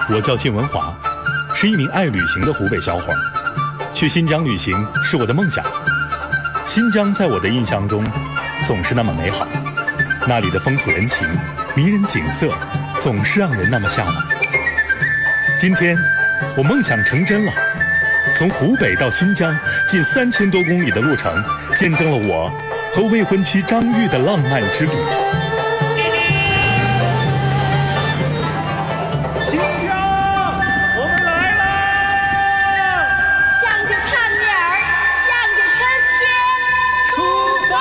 我叫靳文华，是一名爱旅行的湖北小伙。去新疆旅行是我的梦想。新疆在我的印象中总是那么美好，那里的风土人情、迷人景色总是让人那么向往。今天我梦想成真了，从湖北到新疆近3000多公里的路程，见证了我和未婚妻张玉的浪漫之旅。 新疆，我们来啦！ 向着帕米尔，向着春天出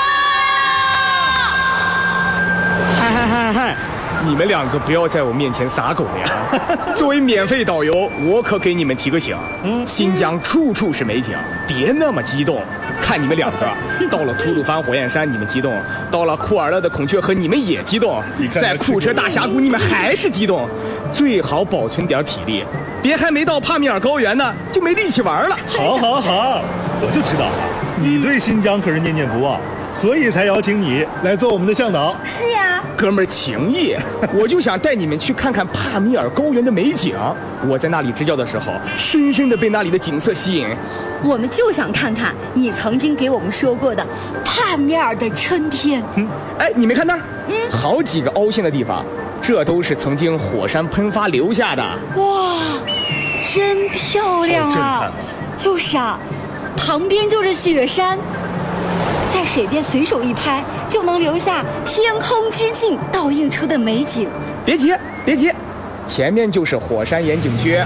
发！ 嗨！你们两个不要在我面前撒狗粮。作为免费导游，我可给你们提个醒：新疆处处是美景，别那么激动。看你们两个，到了吐鲁番火焰山你们激动，到了库尔勒的孔雀河你们也激动，在库车大峡谷你们还是激动。最好保存点体力，别还没到帕米尔高原呢就没力气玩了。 好，我就知道你对新疆可是念念不忘，所以才邀请你来做我们的向导。 是呀， 哥们儿情谊，我就想带你们去看看帕米尔高原的美景。我在那里支教的时候，深深地被那里的景色吸引。 我们就想看看你曾经给我们说过的帕米尔的春天。 哎，你没看那儿？好几个凹陷的地方，这都是曾经火山喷发留下的。 哇，真漂亮啊！就是啊，旁边就是雪山，在水边随手一拍，就能留下天空之镜倒映出的美景。 别急，前面就是火山岩景区。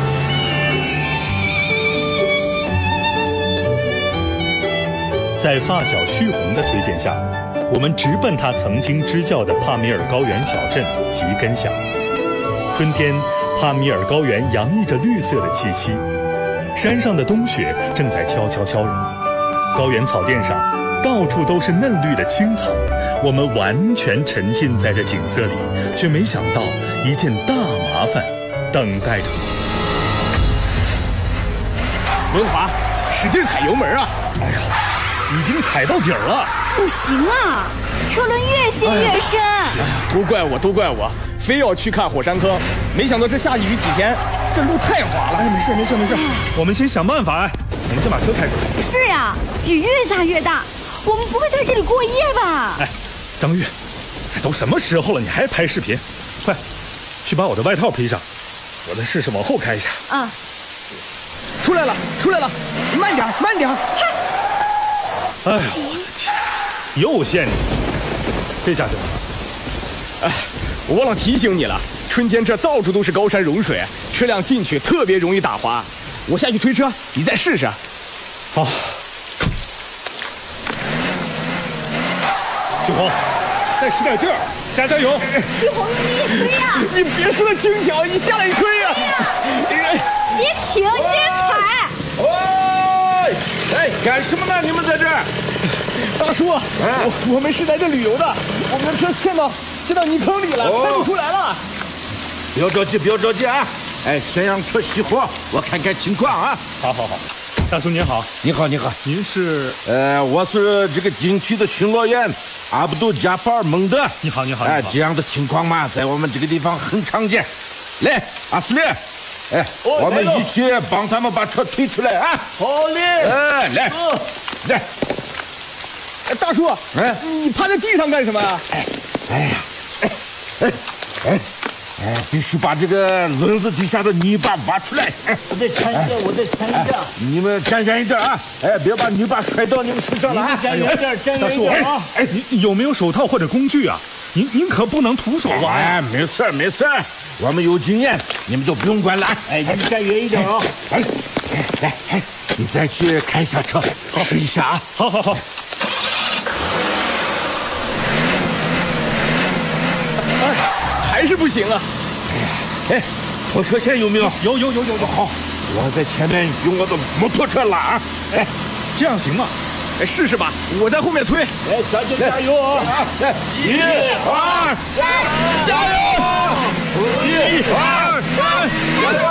在发小旭红的推荐下，我们直奔他曾经支教的帕米尔高原小镇吉根乡。春天，帕米尔高原洋溢着绿色的气息，山上的冬雪正在悄悄消融，高原草甸上到处都是嫩绿的青草。我们完全沉浸在这景色里，却没想到一件大麻烦等待着我。 文华，使劲踩油门啊！ 哎呀，已经踩到底儿了。 不行啊，车轮越陷越深。 都怪我，非要去看火山坑，没想到这下雨几天，这路太滑了。 没事，我们先想办法。我们先把车开出来。 是呀，雨越下越大，我们不会在这里过夜吧？ 哎，张玉，都什么时候了，你还拍视频？快，去把我的外套披上，我再试试往后开一下。 啊， 出来了，慢点。 哎呦，我的天，又陷进去，这下怎么了？ 哎，我忘了提醒你了，春天这到处都是高山融水，车辆进去特别容易打滑。我下去推车，你再试试。 好。旭红，再使点劲儿，加油！ 旭红，你推呀！ 你别说了轻巧，你下来推呀！ 别停，接着踩。 喂，哎，干什么呢？你们在这儿？ 大叔，我们是来这旅游的，我们的车陷到泥坑里了，开不出来了。 不要着急啊！哎，先让车熄火，我看看情况啊。 好，大叔您好。 你好， 您是？ 我是这个景区的巡逻员阿卜杜加法尔蒙德。 你好。 哎，这样的情况嘛，在我们这个地方很常见。来，阿斯利，哎，我们一起帮他们把车推出来啊！ 好嘞！ 哎，来。 大叔，你趴在地上干什么啊？ 必须把这个轮子底下的泥巴挖出来。 我再铲一下。 你们站远一点啊！哎，别把泥巴摔到你们身上了啊！ 站远点大叔啊！ 哎，你有没有手套或者工具啊？您可不能徒手挖呀！ 没事，我们有经验，你们就不用管了。 哎，你站远一点啊！ 来，你再去开一下车，试一下啊！ 好。 还是不行啊！ 哎，拖车线有没有？ 有。 好，我在前面用我的摩托车拉啊！哎， 这样行吗？ 哎，试试吧，我在后面推。 哎，加油啊！ 来，1、2、3，加油！1、2、3，加油！